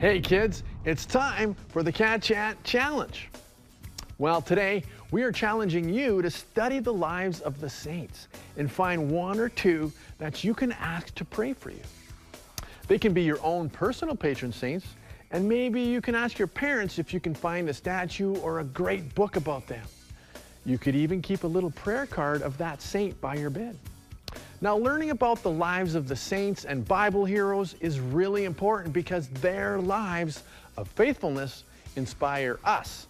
Hey kids, it's time for the Cat Chat Challenge. Well, today we are challenging you to study the lives of the saints and find one or two that you can ask to pray for you. They can be your own personal patron saints, and maybe you can ask your parents if you can find a statue or a great book about them. You could even keep a little prayer card of that saint by your bed. Now, learning about the lives of the saints and Bible heroes is really important because their lives of faithfulness inspire us